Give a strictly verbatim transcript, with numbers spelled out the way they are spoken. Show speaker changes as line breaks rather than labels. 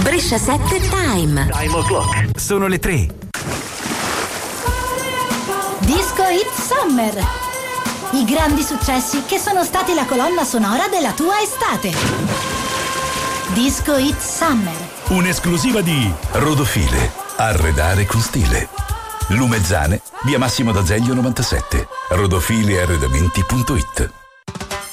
Brescia sette Time.
Time o'clock. Sono le tre.
Disco Hit Summer. I grandi successi che sono stati la colonna sonora della tua estate. Disco Hit Summer.
Un'esclusiva di Rodofile. Arredare con stile. Lumezzane, via Massimo d'Azeglio novantasette. rodofile arredamenti punto it.